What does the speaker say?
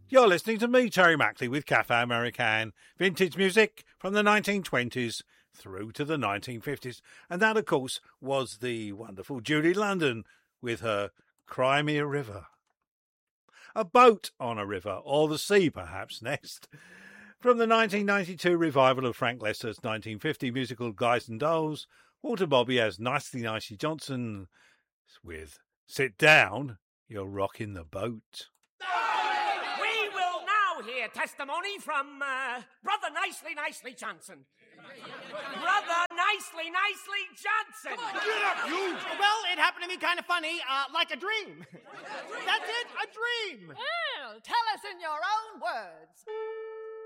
You're listening to me, Terry Mackley, with Cafe American. Vintage music from the 1920s through to the 1950s. And that, of course, was the wonderful Judy London with her Cry Me a River. A boat on a river, or the sea perhaps next. From the 1992 revival of Frank Lester's 1950 musical Guys and Dolls, Walter Bobby as Nicely Nicely Johnson with Sit Down, You're Rocking the Boat. We will now hear testimony from Brother Nicely Johnson. Brother Nicely Johnson! Get up, you! Well, it happened to me kind of funny, like a dream. That's it, a dream. Well, tell us in your own words.